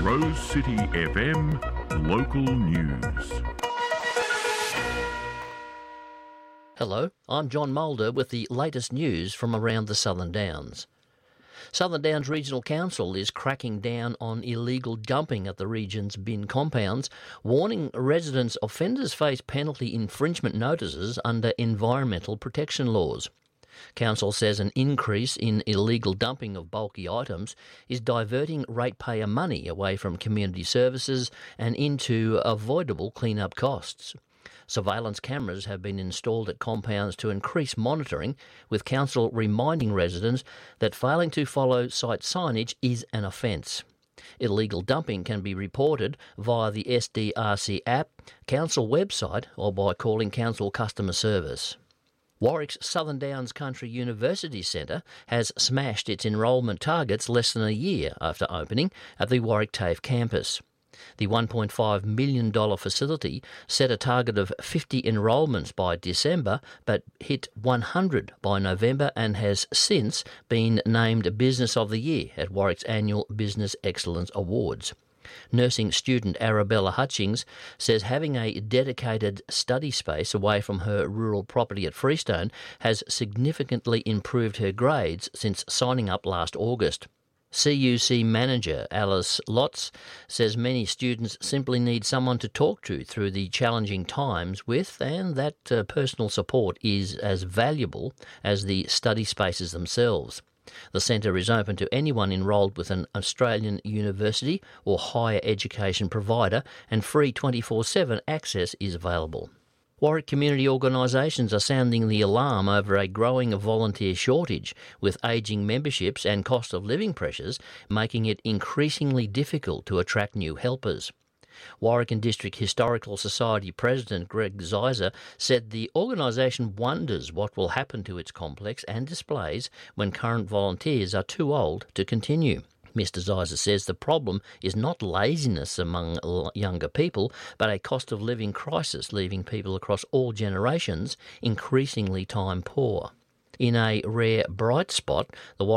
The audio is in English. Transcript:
Rose City FM Local News. Hello, I'm John Mulder with the latest news from around the Southern Downs. Southern Downs Regional Council is cracking down on illegal dumping at the region's bin compounds, warning residents offenders face penalty infringement notices under environmental protection laws. Council says an increase in illegal dumping of bulky items is diverting ratepayer money away from community services and into avoidable clean-up costs. Surveillance cameras have been installed at compounds to increase monitoring, with Council reminding residents that failing to follow site signage is an offence. Illegal dumping can be reported via the SDRC app, Council website or by calling Council customer service. Warwick's Southern Downs Country University Centre has smashed its enrolment targets less than a year after opening at the Warwick TAFE campus. The $1.5 million facility set a target of 50 enrolments by December, but hit 100 by November and has since been named Business of the Year at Warwick's annual Business Excellence Awards. Nursing student Arabella Hutchings says having a dedicated study space away from her rural property at Freestone has significantly improved her grades since signing up last August. CUC manager Alice Lotz says many students simply need someone to talk to through the challenging times with, and that personal support is as valuable as the study spaces themselves. The centre is open to anyone enrolled with an Australian university or higher education provider, and free 24/7 access is available. Warwick community organisations are sounding the alarm over a growing volunteer shortage, with ageing memberships and cost of living pressures making it increasingly difficult to attract new helpers. Warwick and District Historical Society President Greg Zeiser said the organisation wonders what will happen to its complex and displays when current volunteers are too old to continue. Mr Zeiser says the problem is not laziness among younger people, but a cost of living crisis leaving people across all generations increasingly time poor. In a rare bright spot, the